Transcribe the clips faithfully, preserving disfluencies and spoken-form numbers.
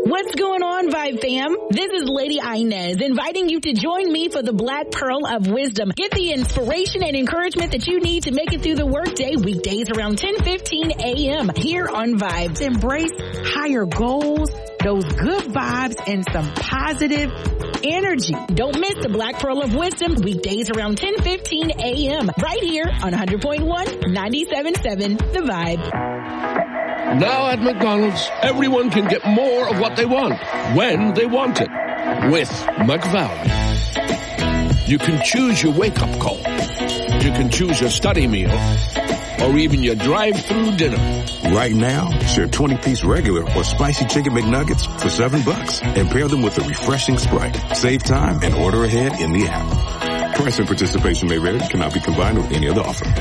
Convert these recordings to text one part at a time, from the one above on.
What's going on, Vibe fam? This is Lady Inez inviting you to join me for the Black Pearl of Wisdom. Get the inspiration and encouragement that you need to make it through the workday weekdays around ten fifteen a.m. here on Vibes. Embrace higher goals, those good vibes, and some positive energy. Don't miss the Black Pearl of Wisdom weekdays around ten fifteen a.m. right here on one hundred point one, ninety-seven point seven The Vibe. Now at McDonald's, everyone can get more of what they want, when they want it, with McValue. You can choose your wake-up call. You can choose your study meal, or even your drive-through dinner. Right now, share twenty-piece regular or spicy chicken McNuggets for seven bucks and pair them with a refreshing Sprite. Save time and order ahead in the app. Price and participation may vary. Cannot be combined with any other offer.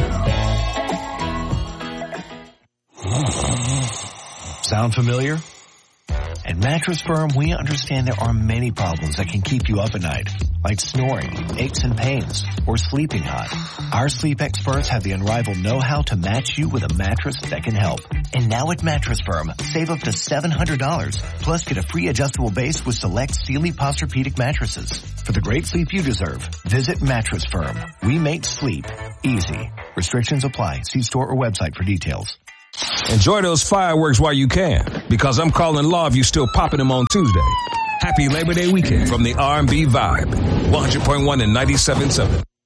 Sound familiar? At Mattress Firm, we understand there are many problems that can keep you up at night, like snoring, aches and pains, or sleeping hot. Our sleep experts have the unrivaled know-how to match you with a mattress that can help. And now at Mattress Firm, save up to seven hundred dollars, plus get a free adjustable base with select Sealy Posturepedic mattresses. For the great sleep you deserve, visit Mattress Firm. We make sleep easy. Restrictions apply. See store or website for details. Enjoy those fireworks while you can, because I'm calling law if you still popping them on Tuesday. Happy Labor Day weekend from the R and B Vibe, one hundred point one and ninety-seven point seven.